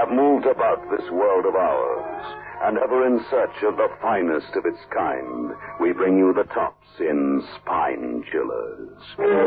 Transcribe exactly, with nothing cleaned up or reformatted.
have moved about this world of ours, and ever in search of the finest of its kind, we bring you the tops in Spine Chillers.